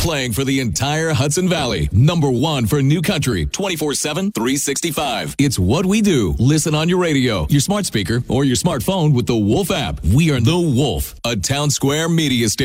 Playing for the entire Hudson Valley. Number one for new country, 24/7, 365. It's what we do. Listen on your radio, your smart speaker, or your smartphone with the Wolf app. We are the Wolf, a Town Square media station.